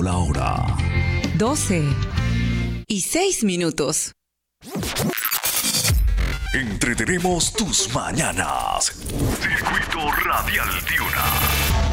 la hora. 12:06. Entretenemos tus mañanas. Circuito Radial Tiuna.